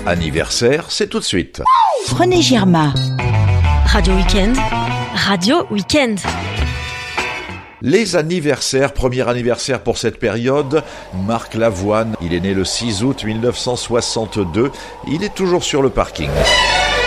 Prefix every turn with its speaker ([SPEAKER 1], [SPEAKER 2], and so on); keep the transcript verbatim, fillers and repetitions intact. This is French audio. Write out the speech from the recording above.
[SPEAKER 1] Anniversaire, c'est tout de suite.
[SPEAKER 2] René Girma.
[SPEAKER 3] Radio Week-end. Radio Week-end.
[SPEAKER 1] Les anniversaires, premier anniversaire pour cette période, Marc Lavoine. Il est né le six août mille neuf cent soixante-deux. Il est toujours sur le parking.